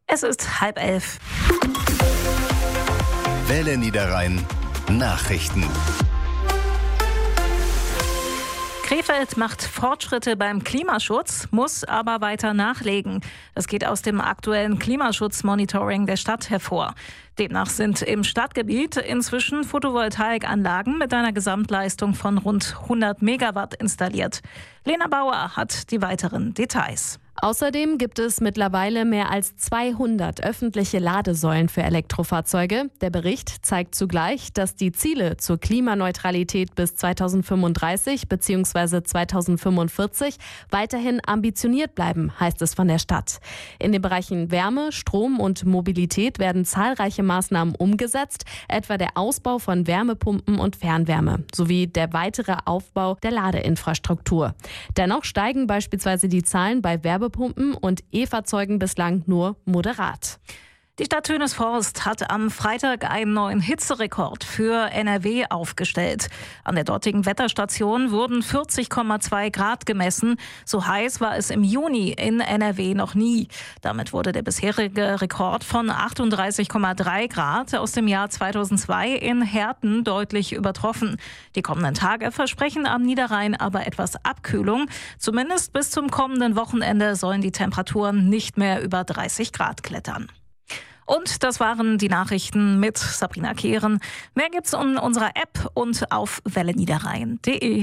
Es ist 10:30. Welle Niederrhein Nachrichten. Krefeld macht Fortschritte beim Klimaschutz, muss aber weiter nachlegen. Das geht aus dem aktuellen Klimaschutzmonitoring der Stadt hervor. Demnach sind im Stadtgebiet inzwischen Photovoltaikanlagen mit einer Gesamtleistung von rund 100 Megawatt installiert. Lena Bauer hat die weiteren Details. Außerdem gibt es mittlerweile mehr als 200 öffentliche Ladesäulen für Elektrofahrzeuge. Der Bericht zeigt zugleich, dass die Ziele zur Klimaneutralität bis 2035 bzw. 2045 weiterhin ambitioniert bleiben, heißt es von der Stadt. In den Bereichen Wärme, Strom und Mobilität werden zahlreiche Maßnahmen umgesetzt, etwa der Ausbau von Wärmepumpen und Fernwärme sowie der weitere Aufbau der Ladeinfrastruktur. Dennoch steigen beispielsweise die Zahlen bei Wärmepumpen und E-Fahrzeugen bislang nur moderat. Die Stadt Tönesforst hat am Freitag einen neuen Hitzerekord für NRW aufgestellt. An der dortigen Wetterstation wurden 40,2 Grad gemessen. So heiß war es im Juni in NRW noch nie. Damit wurde der bisherige Rekord von 38,3 Grad aus dem Jahr 2002 in Herten deutlich übertroffen. Die kommenden Tage versprechen am Niederrhein aber etwas Abkühlung. Zumindest bis zum kommenden Wochenende sollen die Temperaturen nicht mehr über 30 Grad klettern. Und das waren die Nachrichten mit Sabrina Kehren. Mehr gibt's in unserer App und auf welleniederrhein.de.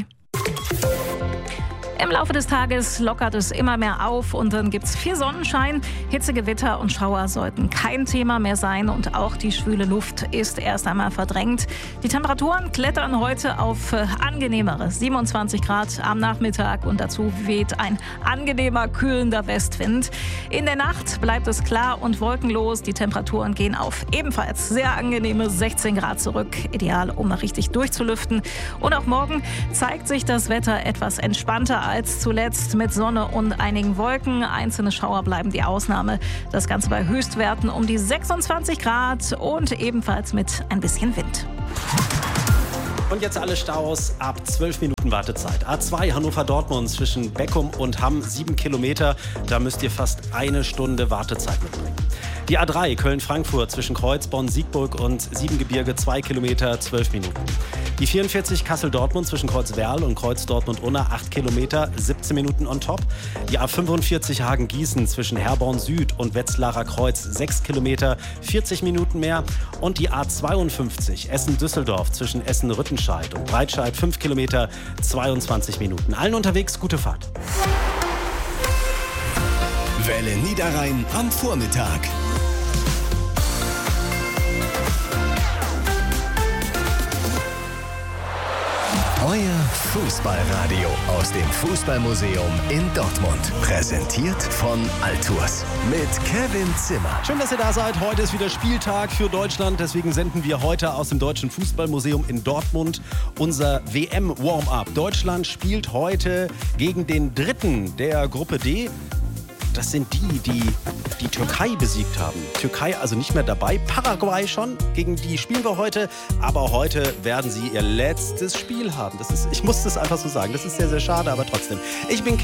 Im Laufe des Tages lockert es immer mehr auf und dann gibt's viel Sonnenschein. Hitzegewitter und Schauer sollten kein Thema mehr sein und auch die schwüle Luft ist erst einmal verdrängt. Die Temperaturen klettern heute auf angenehmere 27 Grad am Nachmittag und dazu weht ein angenehmer, kühlender Westwind. In der Nacht bleibt es klar und wolkenlos. Die Temperaturen gehen auf ebenfalls sehr angenehme 16 Grad zurück. Ideal, um mal richtig durchzulüften. Und auch morgen zeigt sich das Wetter etwas entspannter als zuletzt mit Sonne und einigen Wolken. Einzelne Schauer bleiben die Ausnahme. Das Ganze bei Höchstwerten um die 26 Grad und ebenfalls mit ein bisschen Wind. Und jetzt alle Staus ab 12 Minuten Wartezeit. A2 Hannover-Dortmund zwischen Beckum und Hamm 7 Kilometer. Da müsst ihr fast eine Stunde Wartezeit mitbringen. Die A3 Köln-Frankfurt zwischen Kreuz-Bonn-Siegburg und Siebengebirge 2 Kilometer 12 Minuten. Die 44 Kassel-Dortmund zwischen Kreuzwerl und Kreuz-Dortmund-Unna 8 Kilometer 17 Minuten on top. Die A45 Hagen-Gießen zwischen Herborn Süd und Wetzlarer Kreuz 6 Kilometer 40 Minuten mehr. Und die A52 Essen-Düsseldorf zwischen Essen-Rüttenscheid und Breitscheid 5 Kilometer 22 Minuten. Allen unterwegs gute Fahrt. Welle Niederrhein am Vormittag. Euer Fußballradio aus dem Fußballmuseum in Dortmund. Präsentiert von Altours mit Kevin Zimmer. Schön, dass ihr da seid. Heute ist wieder Spieltag für Deutschland. Deswegen senden wir heute aus dem Deutschen Fußballmuseum in Dortmund unser WM-Warm-Up. Deutschland spielt heute gegen den Dritten der Gruppe D. Das sind die Türkei besiegt haben. Türkei also nicht mehr dabei. Paraguay schon. Gegen die spielen wir heute. Aber heute werden sie ihr letztes Spiel haben. Ich muss das einfach so sagen. Das ist sehr, sehr schade, aber trotzdem. Ich bin